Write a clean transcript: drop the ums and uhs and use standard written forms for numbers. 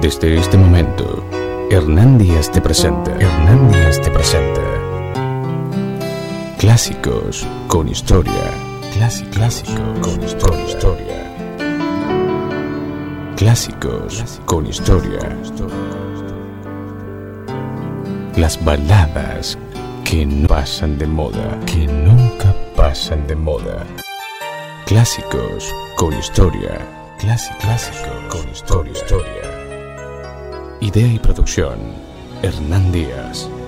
Desde este momento, Hernán Díaz te presenta. Hernán Díaz te presenta. Clásicos con historia. Clásico con historia. Clásicos con historia. Las baladas que no pasan de moda, que nunca pasan de moda. Clásicos con historia. Clásico con historia. Idea y producción, Hernán Díaz.